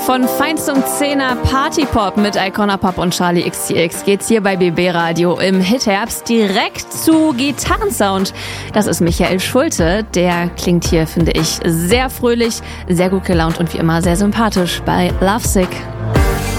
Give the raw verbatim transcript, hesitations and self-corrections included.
Von fein zum Zehner Partypop mit Icona Pop und Charlie X C X geht's hier bei B B Radio im Hitherbst direkt zu Gitarrensound. Das ist Michael Schulte. Der klingt hier, finde ich, sehr fröhlich, sehr gut gelaunt und wie immer sehr sympathisch bei Lovesick.